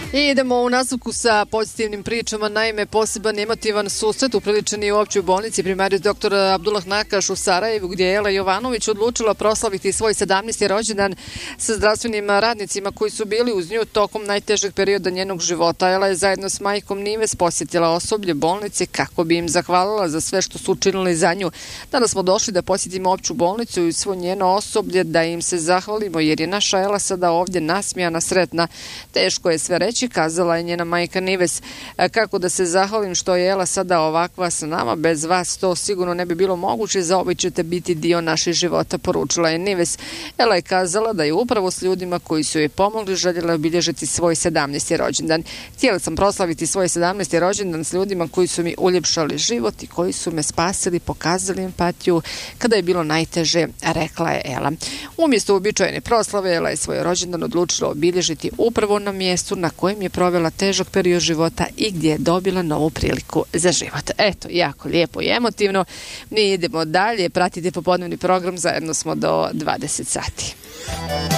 I idemo u nastavku sa pozitivnim pričama. Naime, poseban emotivan susret upriličen je u općoj bolnici primarijus dr. Abdullah Nakaš u Sarajevu, gdje je Ela Jovanović odlučila proslaviti svoj 17. rođendan sa zdravstvenim radnicima koji su bili uz nju tokom najtežeg perioda njenog života. Ela je zajedno s majkom Nives posjetila osoblje bolnice kako bi im zahvalila za sve što su učinili za nju. Danas smo došli da posjetimo opću bolnicu i svo njeno osoblje, da im se zahvalimo jer je naša Ela sada ovdje nasmijana, sretna. Teško je sve reći, kazala je njena majka Nives. Kako da se zahvalim što je Ela sada ovakva sa nama, bez vas to sigurno ne bi bilo moguće, zauvijek ćete biti dio naših života, poručila je Nives. Ela je kazala da je upravo s ljudima koji su joj pomogli željela obilježiti svoj 17. rođendan. Htjela sam proslaviti svoj 17. rođendan s ljudima koji su mi uljepšali život i koji su me spasili, pokazali empatiju kada je bilo najteže, rekla je Ela. Umjesto uobičajene proslave, Ela je svoj rođendan odlučila obilježiti upravo na mjestu na kojem je provela težak period života i gdje je dobila novu priliku za život. Eto, jako lijepo i emotivno. Mi idemo dalje, pratite popodnevni program, zajedno smo do 20 sati.